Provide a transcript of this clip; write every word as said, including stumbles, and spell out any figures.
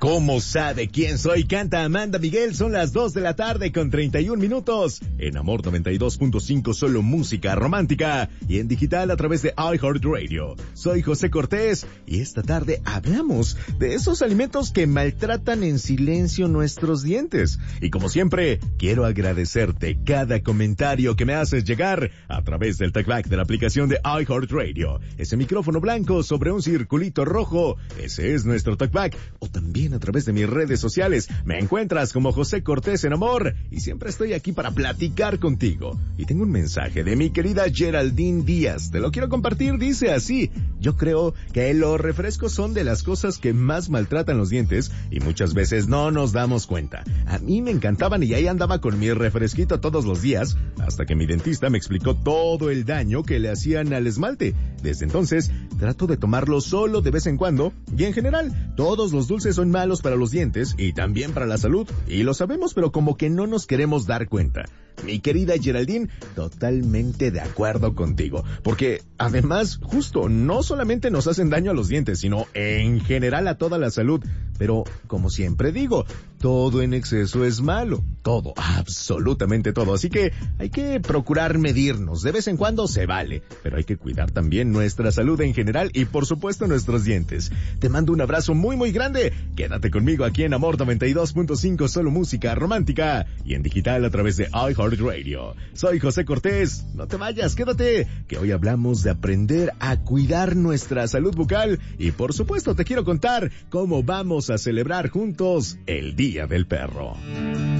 ¿Cómo sabe quién soy? Canta Amanda Miguel. Son las dos de la tarde con treinta y un minutos. En Amor noventa y dos punto cinco, solo música romántica. Y en digital a través de iHeartRadio. Soy José Cortés y esta tarde hablamos de esos alimentos que maltratan en silencio nuestros dientes. Y como siempre, quiero agradecerte cada comentario que me haces llegar a través del talkback de la aplicación de iHeartRadio. Ese micrófono blanco sobre un circulito rojo, ese es nuestro talkback. O también a través de mis redes sociales. Me encuentras como José Cortés en Amor y siempre estoy aquí para platicar contigo. Y tengo un mensaje de mi querida Geraldine Díaz. Te lo quiero compartir, dice así: yo creo que los refrescos son de las cosas que más maltratan los dientes y muchas veces no nos damos cuenta. A mí me encantaban y ahí andaba con mi refresquito todos los días hasta que mi dentista me explicó todo el daño que le hacían al esmalte. Desde entonces trato de tomarlo solo de vez en cuando y en general todos los dulces son malos para los dientes y también para la salud, y lo sabemos, pero como que no nos queremos dar cuenta. Mi querida Geraldine, totalmente de acuerdo contigo, porque además, justo, no solamente nos hacen daño a los dientes, sino en general a toda la salud. Pero, como siempre digo, todo en exceso es malo. Todo, absolutamente todo. Así que hay que procurar medirnos. De vez en cuando se vale, pero hay que cuidar también nuestra salud en general y, por supuesto, nuestros dientes. Te mando un abrazo muy, muy grande. Quédate conmigo aquí en Amor noventa y dos punto cinco, solo música romántica, y en digital a través de iHeartRadio. Soy José Cortés. No te vayas, quédate, que hoy hablamos de aprender a cuidar nuestra salud bucal y, por supuesto, te quiero contar cómo vamos a celebrar juntos el Día del Perro.